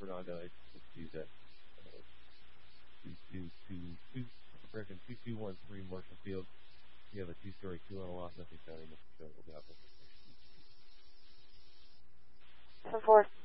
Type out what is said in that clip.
Fernando, I just use that. American 2213 Marshall Field. You have a two-story coolant loss, nothing found in the show will be happening. 4